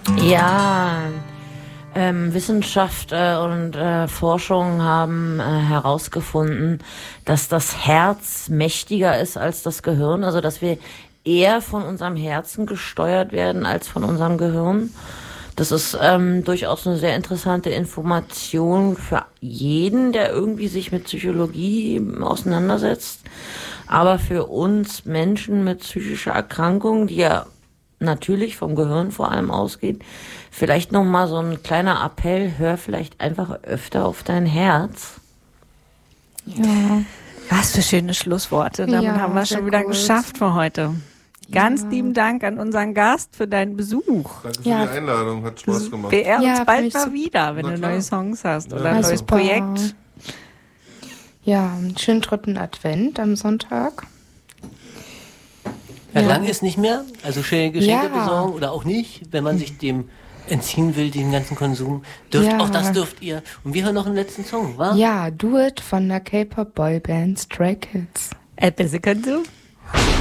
Ja, Wissenschaft und Forschung haben herausgefunden, dass das Herz mächtiger ist als das Gehirn, also dass wir eher von unserem Herzen gesteuert werden als von unserem Gehirn. Das ist durchaus eine sehr interessante Information für jeden, der irgendwie sich mit Psychologie auseinandersetzt. Aber für uns Menschen mit psychischer Erkrankung, die ja natürlich vom Gehirn vor allem ausgeht, vielleicht nochmal so ein kleiner Appell, hör vielleicht einfach öfter auf dein Herz. Ja. Was für schöne Schlussworte. Damit haben wir schon wieder geschafft für heute. Ganz lieben Dank an unseren Gast für deinen Besuch. Danke für die Einladung, hat Spaß gemacht. Beehr uns bald mal wieder, wenn du neue Songs hast oder ein neues Projekt. Ja, einen schönen dritten Advent am Sonntag. Ja, lang ist nicht mehr. Also schöne Geschenke besorgen oder auch nicht, wenn man sich dem entziehen will, den ganzen Konsum. Auch das dürft ihr. Und wir hören noch einen letzten Song, wa? Ja, Do It von der K-Pop-Boyband Stray Kids. Besser kannst du?